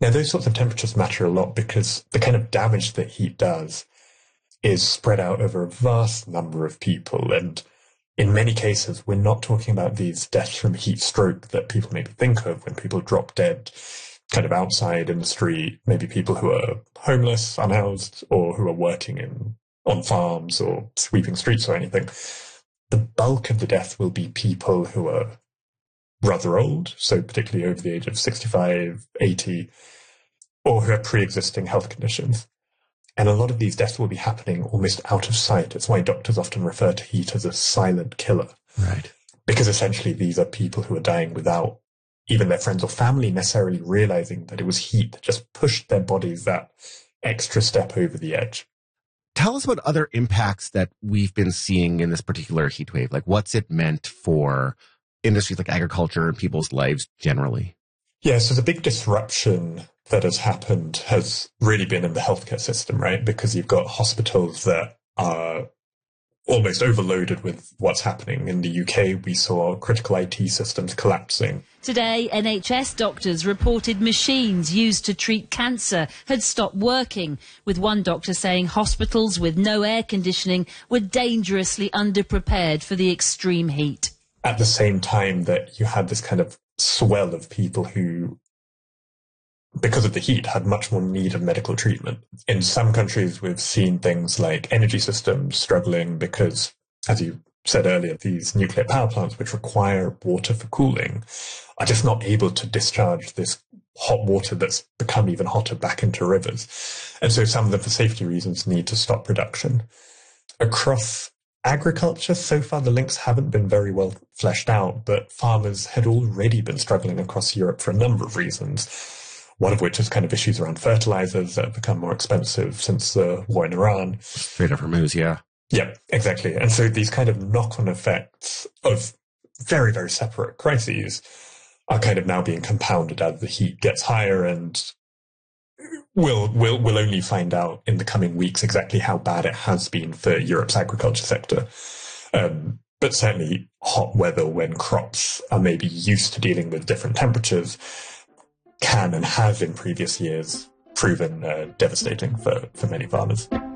Now, those sorts of temperatures matter a lot because the kind of damage that heat does is spread out over a vast number of people. And in many cases, we're not talking about these deaths from heat stroke that people maybe think of when people drop dead kind of outside in the street, maybe people who are homeless, unhoused, or who are working on farms or sweeping streets or anything. The bulk of the death will be people who are rather old, so particularly over the age of 65, 80, or who have pre-existing health conditions. And a lot of these deaths will be happening almost out of sight. It's why doctors often refer to heat as a silent killer. Right. Because essentially these are people who are dying without even their friends or family necessarily realizing that it was heat that just pushed their bodies that extra step over the edge. Tell us about other impacts that we've been seeing in this particular heat wave. Like, what's it meant for industries like agriculture and people's lives generally? Yeah, so the big disruption that has happened has really been in the healthcare system, right? Because you've got hospitals that are almost overloaded with what's happening. In the UK, we saw critical IT systems collapsing. Today, NHS doctors reported machines used to treat cancer had stopped working, with one doctor saying hospitals with no air conditioning were dangerously underprepared for the extreme heat. At the same time that you had this kind of swell of people who, because of the heat, had much more need of medical treatment. In some countries, we've seen things like energy systems struggling because, as you said earlier, these nuclear power plants, which require water for cooling, are just not able to discharge this hot water that's become even hotter back into rivers. And so some of them, for safety reasons, need to stop production. Across agriculture, so far the links haven't been very well fleshed out, but farmers had already been struggling across Europe for a number of reasons, one of which is kind of issues around fertilizers that have become more expensive since the war in Iran. Strait of Hormuz, yeah. Yeah, exactly. And so these kind of knock-on effects of very, very separate crises are kind of now being compounded as the heat gets higher, and we'll only find out in the coming weeks exactly how bad it has been for Europe's agriculture sector. But certainly hot weather when crops are maybe used to dealing with different temperatures can and has in previous years proven devastating for many farmers.